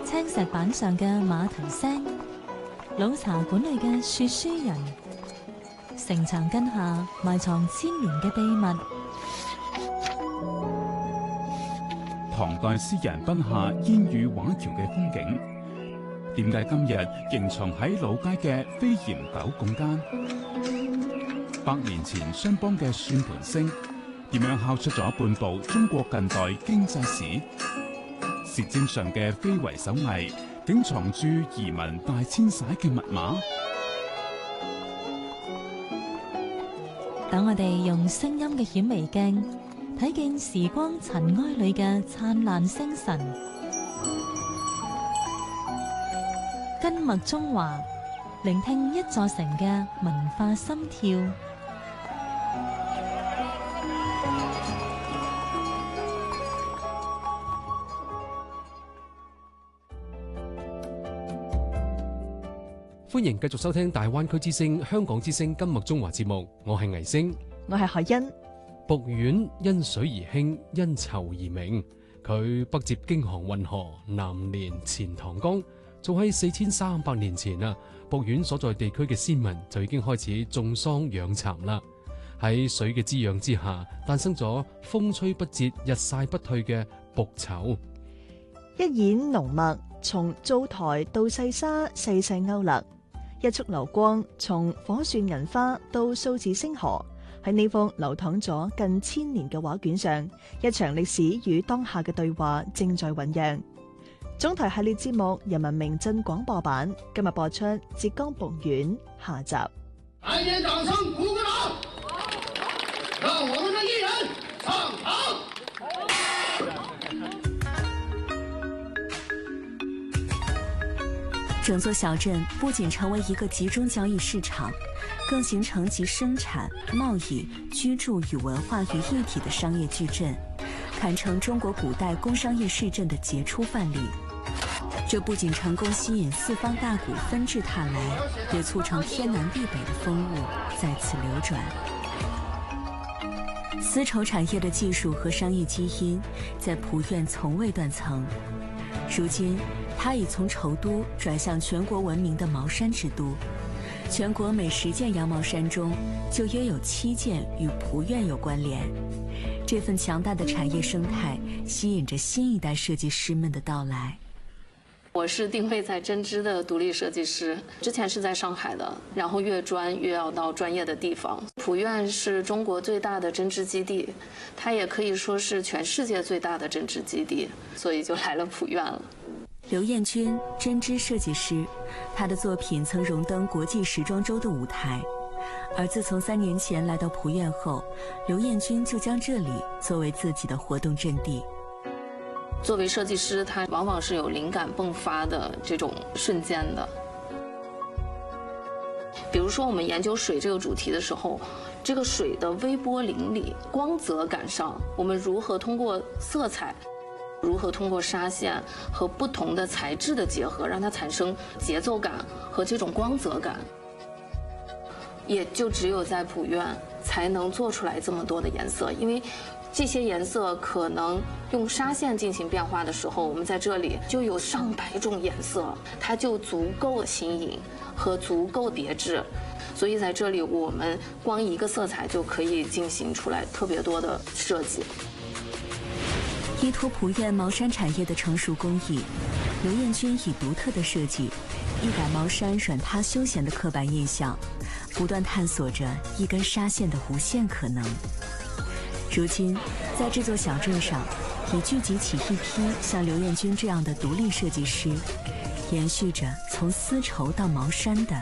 青石板上嘅馬蹄聲，老茶館裏嘅說書人，城牆根下埋藏千年嘅秘密。 唐代詩人筆下煙雨畫橋嘅風景，點解今日仍藏喺老街嘅飛檐斗拱間？100年前商幫嘅算盤聲，點樣敲出咗半部中國近代經濟史？舌尖上嘅非遺手藝，竟藏住移民大遷徙嘅密碼。 等我哋用聲音嘅顯微鏡，睇見時光塵埃裏嘅燦爛星辰。根脈中華，聆聽一座城嘅文化心跳。 歡迎繼續收聽大灣區之聲、香港之聲根脈中華節目，我係倪星， 我係海欣。 북縣因水而興，因籌而名。佢北接京杭運河，南連錢塘江。早喺4300年前啊，북縣所在地區嘅先民就已經開始種桑養蠶啦。喺水嘅滋養之下，誕生咗風吹不折、日曬不退嘅북綢。 一演濃墨，從灶台到細沙細細勾勒；一束流光，從火算銀花到數字星河。喺呢幅流淌咗近1000年嘅畫卷上，一場歷史與當下嘅對話正在醞釀。總台系列節目《人民名鎮廣播版》今日播出浙江북縣下集。 來點掌聲，鼓鼓掌，讓我們的藝人上場。 整座小鎮不僅成為一個集中交易市場，更形成集生產、貿易、居住與文化於一體的商業巨鎮，堪稱中國古代工商業市鎮的傑出範例。這不僅成功吸引四方大賈紛至沓來，也促成天南地北的風物在此流轉。絲綢產業的技術和商業基因在蒲縣從未斷層，如今它已從綢都轉向全國聞名的毛衫之都。全國每10件羊毛衫中，就約有7件與蒲縣有關聯。這份強大的產業生態吸引着新一代設計師們的到來。 我是定位在針織的獨立設計師，之前是在上海的，然後越專越要到專業的地方。蒲縣是中國最大的針織基地，它也可以說是全世界最大的針織基地，所以就來了蒲縣了。 劉艷君，針織設計師，他的作品曾榮登國際時裝週的舞台。而自從3年前來到蒲縣後，劉艷君就將這裡作為自己的活動陣地。 作為設計師，他往往是有靈感迸發的這種瞬間的。比如說我們研究水這個主題的時候，這個水的微波紋理、光澤感上，我們如何通過色彩，如何通過紗線和不同的材質的結合，讓它產生節奏感和這種光澤感，也就只有在蒲縣才能做出來這麼多的顏色。因為這些顏色可能用紗線進行變化的時候，我們在這裡就有上百種顏色，它就足夠新穎和足夠別緻。所以在這裡我們光一個色彩就可以進行出來特別多的設計。 依託蒲縣毛衫產業的成熟工藝，劉艷君以獨特的設計，一改毛衫軟塌休閒的刻板印象，不斷探索着一根紗線的無限可能。如今，在這座小鎮上，已聚集起一批像劉艷君這樣的獨立設計師，延續着從絲綢到毛衫的